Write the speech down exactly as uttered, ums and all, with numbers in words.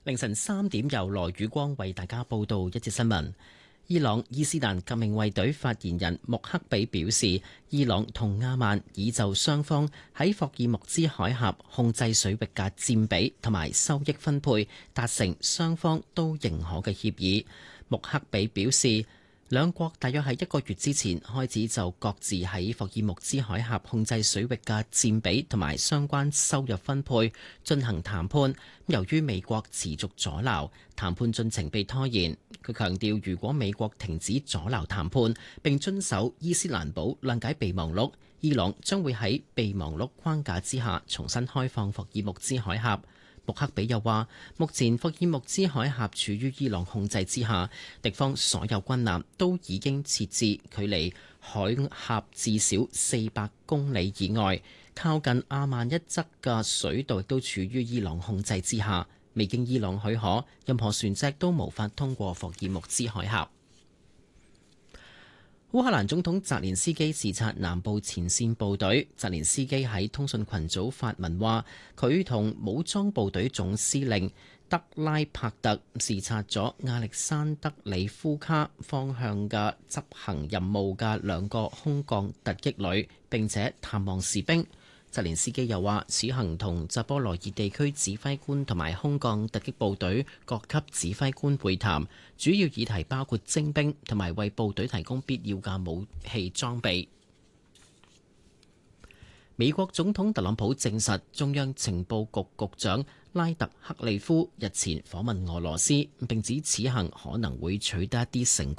凌晨三點由羅宇光為大家報道一節新聞。伊朗伊斯蘭革命衛隊發言人穆克比表示，伊朗同阿曼已就雙方喺霍爾木茲海峽控制水域嘅佔比同埋收益分配達成雙方都認可嘅協議。穆克比表示，兩國大約喺一個月之前開始就各自喺霍爾木茲海峽控制水域嘅佔比同埋相關收入分配進行談判。由於美國持續阻撓，談判進程被拖延。佢強調，如果美國停止阻撓談判並遵守伊斯蘭堡諒解備忘錄，伊朗將會喺備忘錄框架之下重新開放霍爾木茲海峽。穆克比又話，目前霍爾木茲海峽處於伊朗控制之下，敵方所有軍艦都已經設置距離海峽至少四百公里以外，靠近阿曼一側嘅水道亦都處於伊朗控制之下，未經伊朗許可，任何船隻都無法通過霍爾木茲海峽。烏克蘭總統澤連斯基視察南部前線部隊。澤連斯基喺通訊群組發文話，佢同武裝部隊總司令德拉帕特視察咗亞歷山德里夫卡方向嘅執行任務嘅兩個空降突擊旅，並且探望士兵。澤連斯基又話，此行同扎波羅熱地區指揮官同埋空降突擊部隊各級指揮官會談，主要議題包括徵兵同埋為部隊提供必要嘅武器裝備。美國總統特朗普證實，中央情報局局長拉特克利夫日前訪問俄羅斯，並指此行可能會取得一啲成